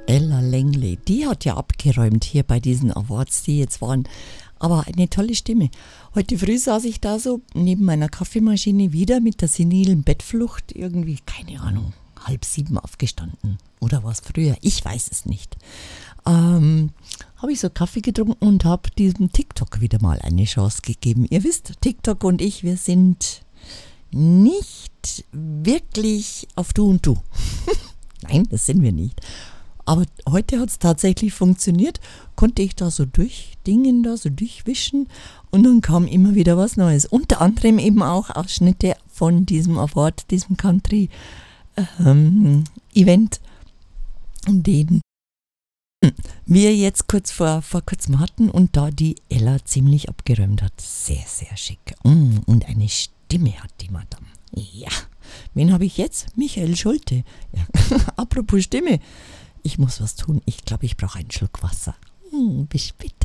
Ella Langley, die hat ja abgeräumt hier bei diesen Awards, die jetzt waren. Aber eine tolle Stimme. Heute früh saß ich da so neben meiner Kaffeemaschine wieder mit der senilen Bettflucht. Irgendwie, keine Ahnung, 6:30 aufgestanden. Oder war es früher? Ich weiß es nicht. Habe ich so Kaffee getrunken und habe diesem TikTok wieder mal eine Chance gegeben. Ihr wisst, TikTok und ich, wir sind nicht wirklich auf Du und Du. Nein, das sind wir nicht. Aber heute hat es tatsächlich funktioniert. Konnte ich da so durchdingen, da so durchwischen und dann kam immer wieder was Neues. Unter anderem eben auch Ausschnitte von diesem Award, diesem Country-Event, den wir jetzt kurz vor kurzem hatten und da die Ella ziemlich abgeräumt hat. Sehr, sehr schick. Und eine Stimme hat die Madame. Ja, wen habe ich jetzt? Michael Schulte. Ja. Apropos Stimme. Ich muss was tun. Ich glaube, ich brauche einen Schluck Wasser. Bis später.